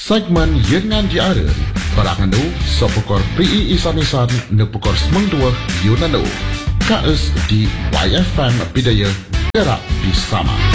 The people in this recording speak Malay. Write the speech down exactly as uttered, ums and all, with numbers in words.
Segmen Yengan Diara Baranganu Sopokor P I Isan-Isan Nepukor Semang Dua Yunano K S di Y F M Bidaya Gerak Bersama.